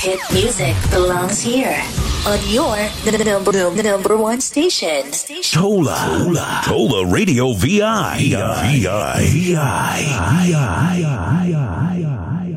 Hit music belongs here on your number one station. Tola Radio VI.